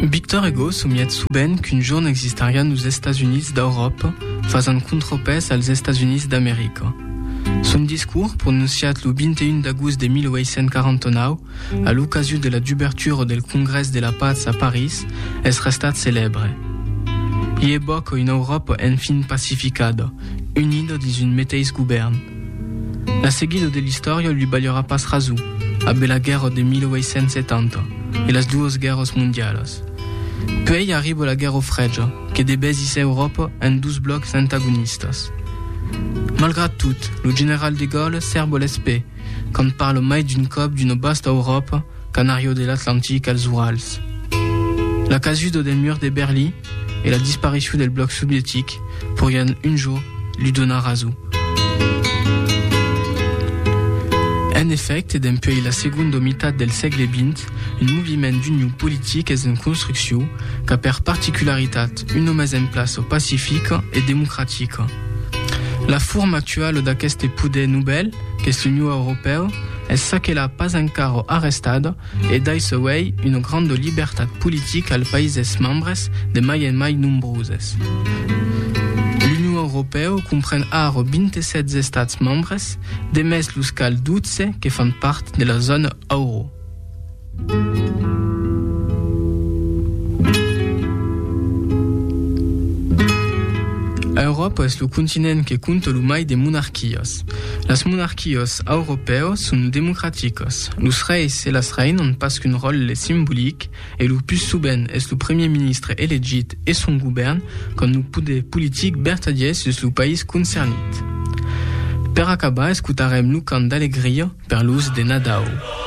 Victor Hugo somiet souben qu'un jour n'existarian aux États-Unis d'Europe faisant contre-pès als États-Unis d'Amérique. Son discours, prononciat le 21 d'agost de 1849, à l'occasion de la d'ouverture del Congrès de la Paz à Paris, es restat célèbre. Il évoque une Europe enfin pacificada, unida dins un mateix govern. La seguida de l'histoire lui ballera pas raso, après la guerre de 1870 et les deux guerres mondiales. Puis arrive la guerre freda, qui divisait l'Europe en deux blocs antagonistes. Malgré tout, le général de Gaulle serbe l'esprit quand parle mai d'une coupe d'une vaste Europe canario de l'Atlantique als Urals. La cassure des murs de Berlin et la disparition du bloc soviétique pourraient un jour lui donner raison. En effet, depuis la seconde mitad del segle XX, un mouvement d'union politique est en construction qui a per particularitat une mise en place pacifique et démocratique. La forme actuelle d'aqueste poder nouvelle, qu'est l'Union européenne, est ce qu'elle n'a pas encore arrêtée et d'aice way une grande liberté politique aux païses membres de mai en mai nombreuses. L'Union européenne comprend 27 États membres, de més los cal 12 qui font part de la zone euro. L'Europe est le continent qui compte le mai des monarchies. Les monarchies européennes sont démocratiques. Les reis et les reines n'ont pas qu'un rôle symbolique et le plus souvent est le premier ministre élu et son gouvernement quand nous pouvons politique vertadier sur le pays concerné. Per acabar, escutarem Lucan d'Alegria per l'ús de Nadao.